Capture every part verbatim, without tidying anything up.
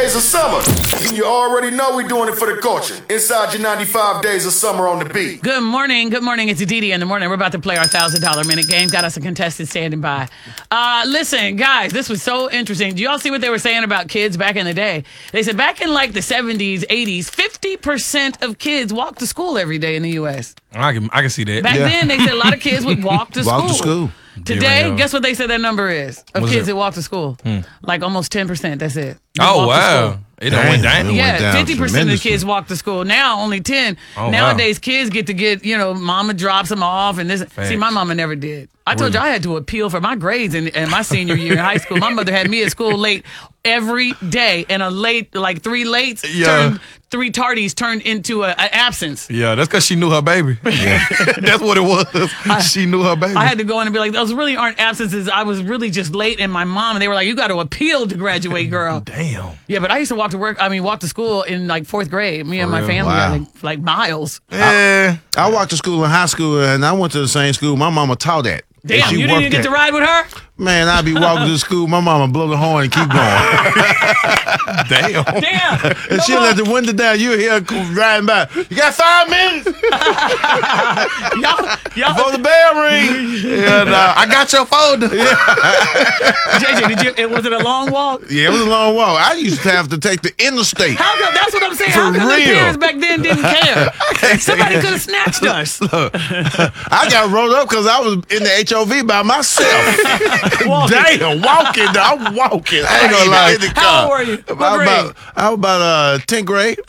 days of summer. And you already know we're doing it for the culture. Inside your ninety-five days of summer on the beat. Good morning. Good morning. It's Didi in the morning. We're about to play our one thousand dollars minute game. Got us a contestant standing by. Uh, listen, guys, this was so interesting. Do y'all see what they were saying about kids back in the day? They said back in like the seventies, eighties, fifty percent of kids walked to school every day in the U S. I can I can see that. Back Yeah. then, they said a lot of kids would walk to Walk school. to school. Today, Yeah. guess what they said that number is of What's kids that? that walk to school? Like almost ten percent. That's it. That Oh walk to wow. school. It done went Damn. down. Yeah. Yeah, down fifty percent of the tremendously. kids walk to school. Now only ten. Oh, wow. Nowadays, kids get to get, you know, mama drops them off. and this. See, my mama never did. I told you I had to appeal for my grades in, in my senior year in high school. My mother had me at school late every day. And a late, like three lates, Yeah. turned, three tardies turned into an absence. Yeah, that's because she knew her baby. That's what it was. she knew her baby. I had to go in and be like, those really aren't absences. I was really just late. And my mom, and they were like, you got to appeal to graduate, girl. Damn. Yeah, but I used to walk to work. I mean, walk to school in like fourth grade. Me and my real? family, Wow. like, like miles. Yeah. I walked to school in high school, and I went to the same school. My mama taught that. And Damn, she you didn't worked even get at- to ride with her? Man, I'd be walking to school. My mama blow the horn and keep going. Damn. Damn. And she'll let the window down. You hear her go riding by. You got five minutes y'all, y'all, before the bell ring. And, uh, I got your folder. J J, did you? It was it a long walk? Yeah, it was a long walk. I used to have to take the interstate. How come? That's what I'm saying. For How come the real. parents back then didn't care? Somebody could have snatched us. I got rolled up because I was in the H O V by myself. Walking. Damn, walking. I'm walking. I ain't gonna lie. In the How car. old were you? What I was grade? about, I was about uh, tenth grade.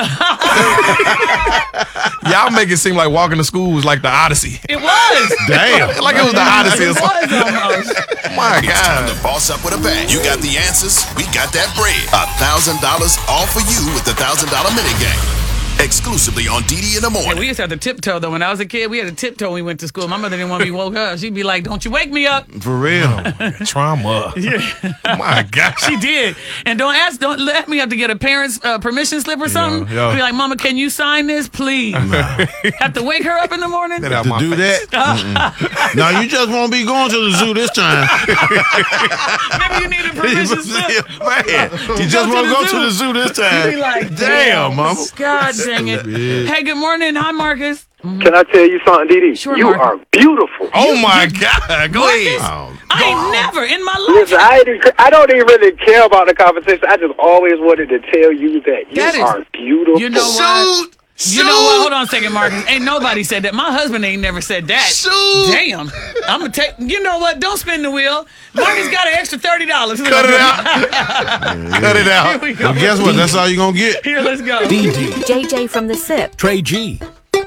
Y'all make it seem like walking to school was like the Odyssey. It was. Damn. Like it was the Odyssey or It something. was almost. My It's time God. to boss up with a bang. You got the answers, we got that bread. A thousand dollars all for you with the thousand dollar mini game. Exclusively on Didi in the And we morning. used to have to tiptoe though. When I was a kid, we had to tiptoe when we went to school. My mother didn't want me woke up. She'd be like, "Don't you wake me up." For real. Trauma. My God. She did. And don't ask, don't let me have to get a parent's uh, permission slip or something. yeah. Be like, "Mama, can you sign this, please?" Have to wake her up in the morning. Get out To my do face. that? Mm-mm. No, you just won't be going to the zoo this time. Maybe you need a permission slip. Man, you Go just to won't the go zoo. to the zoo this You time. be like, Damn, mama. God dang it. Hey, good morning. Hi, Marcus. Can I tell you something, Didi? Sure, you Mark. are beautiful. Oh my God. Go ahead. Oh, I ain't never in my life. Listen, I, ain't, I don't even really care about the conversation. I just always wanted to tell you that you That is- are beautiful. You know what? Shoot. You know what? Hold on a second, Marcus. Ain't nobody said that. My husband ain't never said that. Shoot. Damn. I'm gonna take. You know what? Don't spin the wheel. Marcus got an extra thirty dollars. Cut it out. Cut it Here out. we go. well, guess what? That's all you're going to get. Here, let's go. D D, J J from the SIP. Trey G,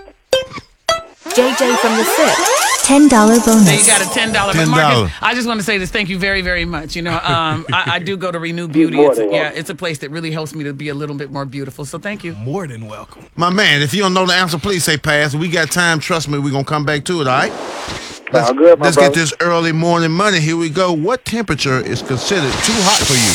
J J from the SIP. ten dollar Now bonus. you got a ten dollar. ten Marcus, dollars. I just want to say this. Thank you very, very much. You know, um, I, I do go to Renew Beauty. more It's, than yeah, welcome. it's a place that really helps me to be a little bit more beautiful. So thank you. More than welcome. My man, if you don't know the answer, please say pass. We got time. Trust me, we're going to come back to it, all right? Let's, Sound good, my let's brother. get this early morning money. Here we go. What temperature is considered too hot for you?